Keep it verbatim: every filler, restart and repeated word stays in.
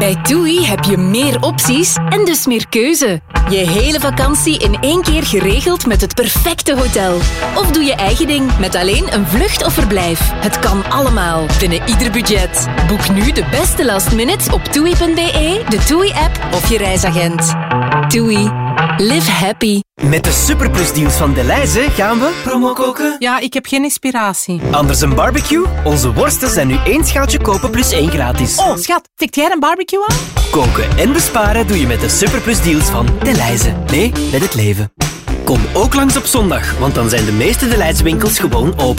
Bij TUI heb je meer opties en dus meer keuze. Je hele vakantie in één keer geregeld met het perfecte hotel. Of doe je eigen ding met alleen een vlucht of verblijf. Het kan allemaal, binnen ieder budget. Boek nu de beste last minutes op toei punt be, de TUI-app of je reisagent. TUI. Live happy. Met de superplusdeals van Delhaize gaan we promo koken. Ja, ik heb geen inspiratie. Anders een barbecue? Onze worsten zijn nu één schaaltje kopen plus één gratis. Oh, schat, tikt jij een barbecue aan? Koken en besparen doe je met de superplusdeals van Delhaize. Nee, met het leven. Kom ook langs op zondag, want dan zijn de meeste Delhaize winkels gewoon open.